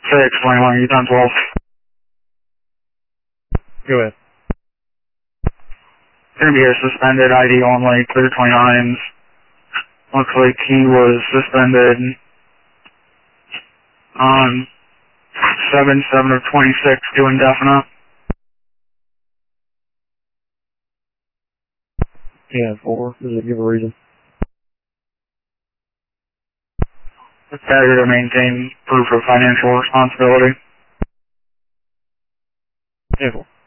621, you done 12. Go ahead. Gonna be a suspended ID only, clear 29s. Looks like he was suspended on 7/7 of 26 to indefinite. Yeah, 4. Does it give a reason? Failure to maintain proof of financial responsibility. Yeah, 4.